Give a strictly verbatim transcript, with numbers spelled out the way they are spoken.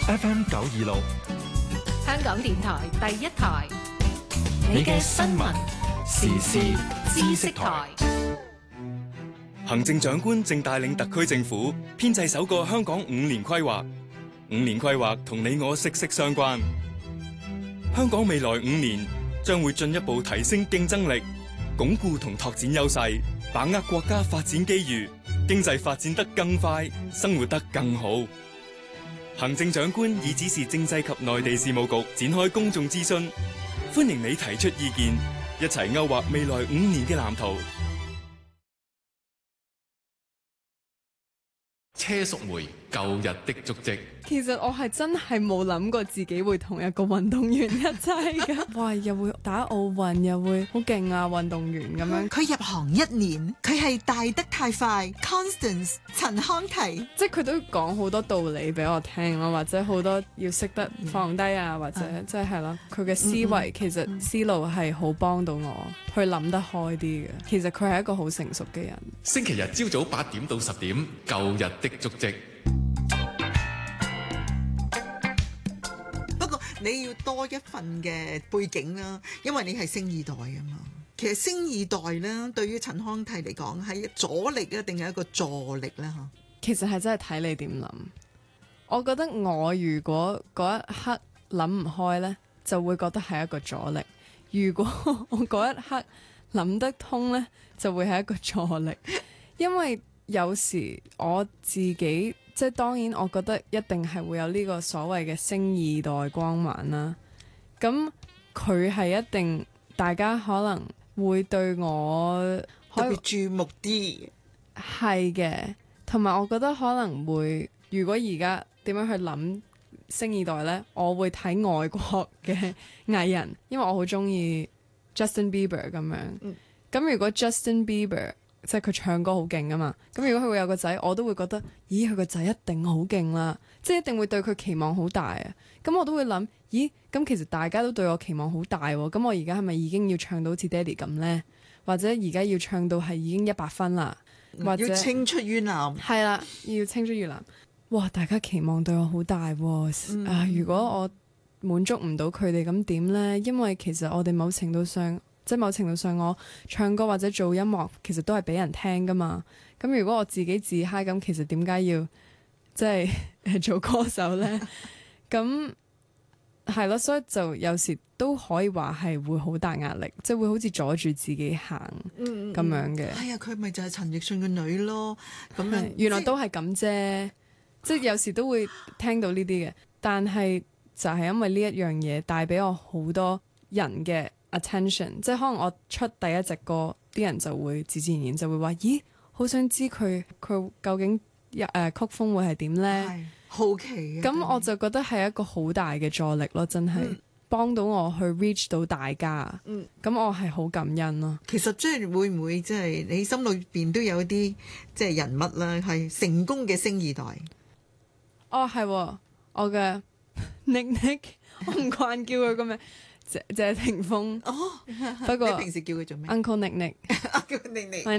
F M 九二六， 香港電台第一台， 你嘅新聞時事知識台。 行政長官正帶領特區政府編製首個香港五年規劃，五年規劃同你我息息相關。香港未來五年將會進一步提升競爭力，鞏固同拓展優勢，把握國家發展機遇，經濟發展得更快，生活得更好。行政長官已指示政制及內地事務局展開公眾諮詢，歡迎你提出意見，一齊勾畫未來五年嘅藍圖。 車淑梅舊日的足跡。 其實我係真係冇諗過自己會同一個運動員一齊㗎。哇！又會打奧運，又會好勁啊！運動員咁樣。 佢入行一年，佢係大得太快。Constance 陳康提， 即係佢都講好多道理俾我聽咯，或者好多要識得放低啊，或者即係係咯，佢嘅思維其實思路係好幫到我去諗得開啲嘅。其實佢係一個好成熟嘅人。 星期日朝早八點到十點，舊日的足跡。 你要多一份嘅背景啦，因為你係星二代啊嘛。其實星二代咧，對於陳康提嚟講係阻力啊，定係一個助力咧？嚇， 其實係真係睇你點諗。我覺得我如果嗰一刻諗唔開呢，就會覺得係一個阻力；如果我嗰一刻諗得通呢，就會係一個助力。因為有時我自己。即係當然，我覺得一定係會有呢個所謂嘅星二代光環啦。咁佢係一定，大家可能會對我特別注目啲。 係嘅，同埋我覺得可能會，如果而家點樣去諗星二代呢？我會睇外國嘅藝人，因為我好中意 Justin Bieber 咁樣。咁、嗯、如果 Justin Bieber即係佢唱歌好勁啊嘛，咁如果佢會有個仔，我都會覺得，咦，佢個仔一定好勁啦，即係一定會對佢期望好大啊。咁我都會諗，咦，咁其實大家都對我期望好大喎，咁我而家係咪已經要唱到好似爹哋咁呢？或者而家要唱到係已經一百分啦，或者要青出於藍， 係啦，要青出於藍。哇，大家期望對我好大喎，嗯、啊！如果我滿足唔到佢哋咁點呢？因為其實我哋某程度上。即係某程度上，我唱歌或者做音樂，其實都係俾人聽噶嘛。咁如果我自己自嗨，咁其實點解要即係做歌手呢？咁係咯，所以就有時都可以話係會好大壓力，即係會好似阻住自己行咁樣嘅。 係啊，佢咪就係陳奕迅嘅女咯。咁樣原來都係咁啫。即係有時都會聽到呢啲嘅，但係就係因為呢一樣嘢帶俾我好多人嘅attention， 即係可能我出第一隻歌，啲人就會自自然然就會話，咦，好想知佢佢究竟一誒、呃、曲風會係點呢？ 好奇啊！ 咁我就覺得係一個好大嘅助力咯，真係、嗯、幫到我去 reach 到大家。嗯，咁我係好感恩咯。 其實即係會唔會即係你心裏邊都有啲即係人物啦，係成功嘅星二代？ 哦，係我嘅 Nick Nick， 我唔慣叫佢咁樣。謝謝霆鋒哦，不過你平時叫佢做咩 ？Uncle Nick Nick，Uncle Nick Nick。